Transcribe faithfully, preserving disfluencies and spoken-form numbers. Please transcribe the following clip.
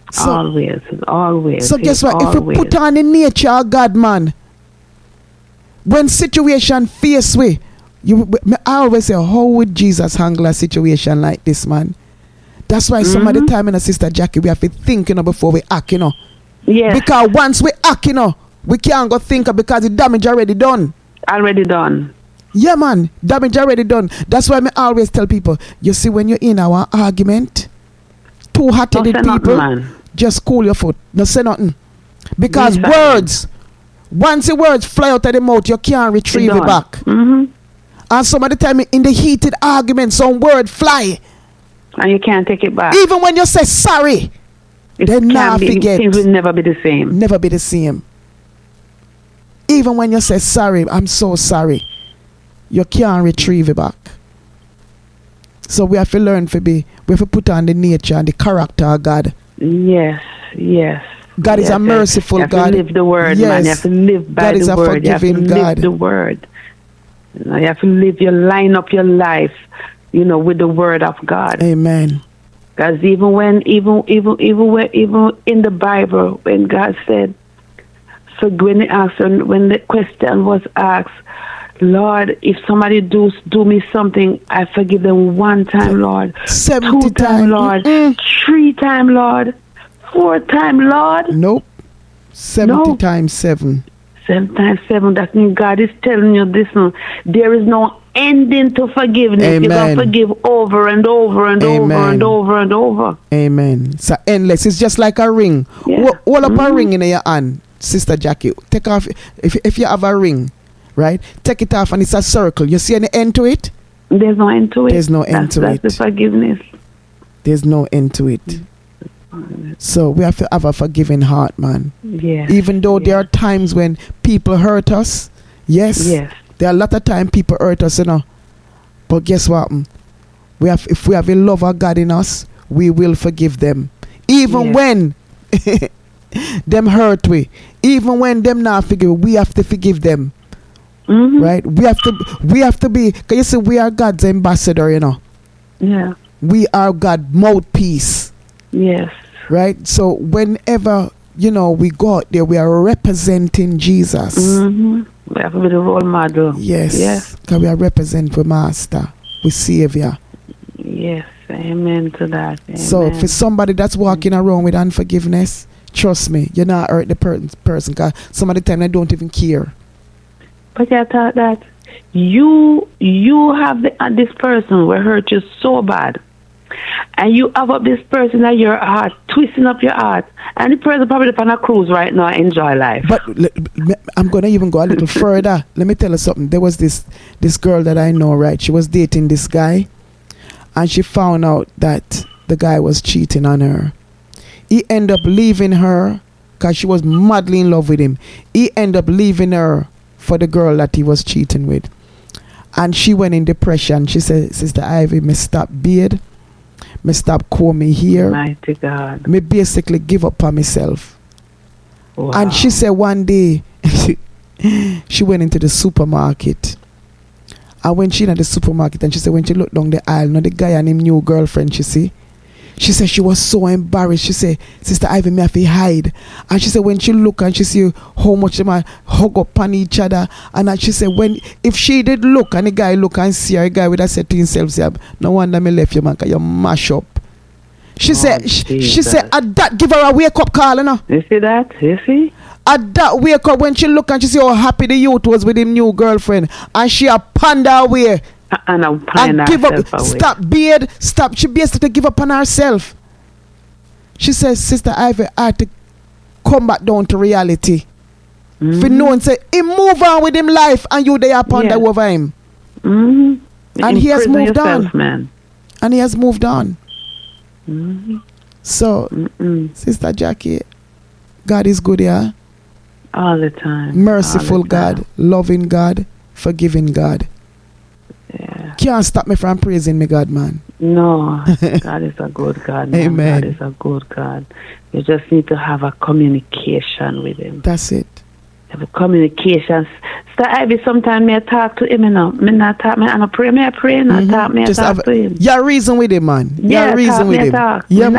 So, always, always. So guess what? Always. If you put on the nature of God, man, when situation face we, you, I always say, how would Jesus handle a situation like this, man? That's why mm-hmm. some of the time, you know, Sister Jackie, we have to think, you know, before we act, you know. Yes. Because once we act, you know, we can't go think because the damage already done. Already done. Yeah, man. Damage already done. That's why I always tell people, you see, when you're in our argument, two hearted people, nothing, just cool your foot. No say nothing. Because yes, words, once the words fly out of the mouth, you can't retrieve it back. Mm-hmm. And some of the time in the heated argument, some word fly. And you can't take it back. Even when you say sorry, it they never forget. Things will never be the same. Never be the same. Even when you say sorry, I'm so sorry, you can't retrieve it back. So we have to learn to be, we have to put on the nature and the character of God. Yes, yes. God yes, is a merciful you have God. To live the word, yes. man. You have to live by God the is a word. forgiving you have to God. live the word. You know, you have to live your line up your life, you know, with the word of God. Amen. Because even when, even, even, even when, even in the Bible, when God said, so when they asked, when the question was asked, Lord, if somebody do do me something, I forgive them one time, Lord, seventy two times, Lord, mm-mm. three times, Lord, four times, Lord. Nope. Seventy no. times seven. Seven times seven. That means God is telling you this one. There is no ending to forgiveness. Amen. You can forgive over and over and Amen. over and over and over. Amen. So endless. It's just like a ring. Yeah. Hold up mm-hmm. a ring in your hand, Sister Jackie. Take off. If if you have a ring, right? Take it off and it's a circle. You see any end to it? There's no end to it. There's no end that's, to that's it. That's the forgiveness. There's no end to it. Mm-hmm. So we have to have a forgiving heart, man. Yes. Even though yes. there are times when people hurt us. Yes. Yes. There are a lot of times people hurt us, you know. But guess what? We have, if we have a love of God in us, we will forgive them. Even yes. when them hurt we. Even when them not forgive, we have to forgive them. Mm-hmm. Right? We have to we have to be, because you see, we are God's ambassador, you know. Yeah. We are God's mouthpiece. Yes. Right? So whenever, you know, we go out there, we are representing Jesus. Mm-hmm. We have to be the role model. Yes. Yes. Because we are representing the Master, we Savior. Yes. Amen to that. Amen. So for somebody that's walking around with unforgiveness, trust me, you're not hurt the per- person, because some of the time they don't even care. But I thought that you you have the, uh, this person will hurt you so bad, and you have up this person at your heart, twisting up your heart, and the person probably on a cruise right now, enjoy life. But I'm gonna even go a little further. Let me tell you something. There was this this girl that I know, right? She was dating this guy, and she found out that the guy was cheating on her. He ended up leaving her because she was madly in love with him. He ended up leaving her for the girl that he was cheating with. And she went in depression. She said, Sister Ivy, me stop beard, me stop comb me hair. Mighty God. Me basically give up on myself. Wow. And she said one day, she went into the supermarket. And when she in the supermarket, and she said when she looked down the aisle, now the guy and him new girlfriend, she see, she said she was so embarrassed. She said, Sister Ivy, me have to hide. And she said when she look and she see how much them hug up on each other, and that she said when if she did look and the guy look and see her, the guy would have said to himself, say, no wonder me left you, man, because you mash up. She oh, said, she, she said, at that give her a wake up call, you know. You see that? You see? At that wake up when she look and she see how happy the youth was with his new girlfriend, and she a ponder away. And, I'm and give up, away. Stop beard, stop. She basically give up on herself. She says, Sister Ivy, I had to come back down to reality. Mm-hmm. For knowing, say, he move on with him life, and you there ponder yeah. over him. Mm-hmm. And he has moved yourself, on. Man. And he has moved on. Mm-hmm. So, Mm-mm. Sister Jackie, God is good, yeah? All the time. Merciful the time. God, loving God, forgiving God. Yeah. Can't stop me from praising me, God, man. No, God is a good God. Man. Amen. God is a good God. You just need to have a communication with Him. That's it. Have a communication. So Ivy, sometimes me I talk to him, you know. Me not talk, me I pray, me I pray, and I talk, me I talk to him. Yeah, reason with him, man. Yeah, reason with him. Yeah.